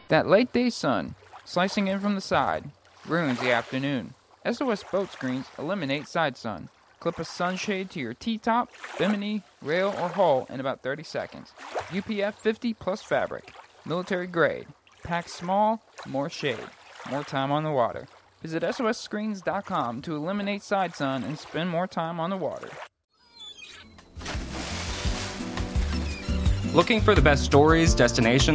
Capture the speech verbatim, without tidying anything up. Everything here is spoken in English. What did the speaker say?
That late day sun, slicing in from the side, ruins the afternoon. S O S boat screens eliminate side sun. Clip a sunshade to your T-top, bimini, rail, or hull in about thirty seconds. U P F fifty plus fabric. Military grade. Pack small, more shade. More time on the water. Visit S O S screens dot com to eliminate side sun and spend more time on the water. Looking for the best stories, destinations,